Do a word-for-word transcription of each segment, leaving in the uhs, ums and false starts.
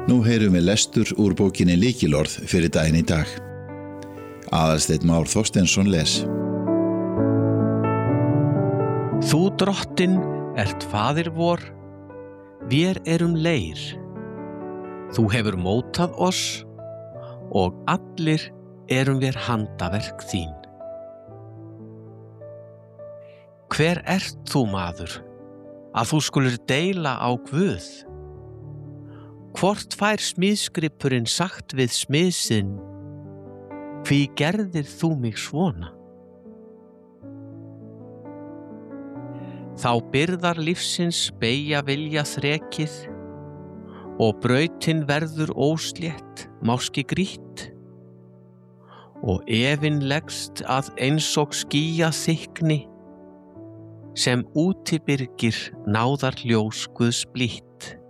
Nú heyrum við lestur úr bókinni Lykilorð fyrir daginn í dag. Aðalsteinn Már Þorsteinsson les. Þú drottinn ert faðir vor, vér erum leir. Þú hefur mótað oss og allir erum við handaverk þín. Hver ert þú, maður, að þú skulir deila á Guð? Hvort fær smiðsgripurinn sagt við smiðsinn, hví gerðir þú mig svona? Þá byrðar lífsins beygja vilja þrekið og brautin verður óslétt, máski grýtt og efinn leggst að eins og skýja þykni sem útibyrgir náðar ljós Guðs blítt.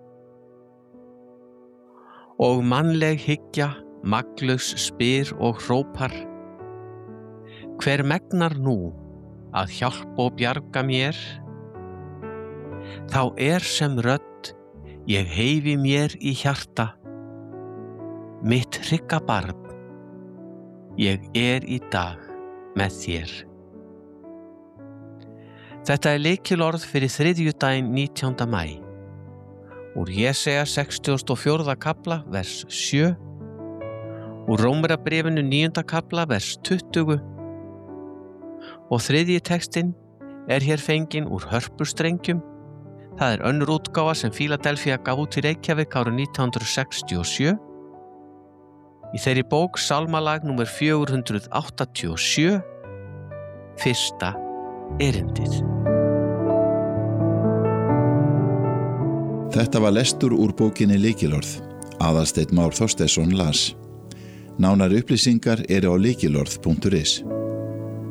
Og mannleg hyggja maglaus spyr og hrópar, hver megnar nú að hjálpa og bjarga mér? Þá er sem rödd ég heifi mér í hjarta, mitt hrygga barn, ég er í dag með þér. Þetta er lykilorð fyrir þriðjudaginn nítjánda maí. Úr Jesaja sextugasta og fjórða kafla, vers sjö, úr Rómverjabréfinu níunda kafla, vers tuttugu og þriðji textinn er hér fenginn úr hörpustrengjum. Það er önnur útgáfa sem Fíladelfía gaf út í Reykjavík árið nítján hundruð sextíu og sjö. Í þeirri bók Sálmalag númer fjögur hundruð áttatíu og sjö, fyrsta erindið. Þetta var lestur úr bókinni Lykilorð. Aðalsteinn Már Þorsteinsson las. Nánari upplýsingar eru á lykilorð punktur is.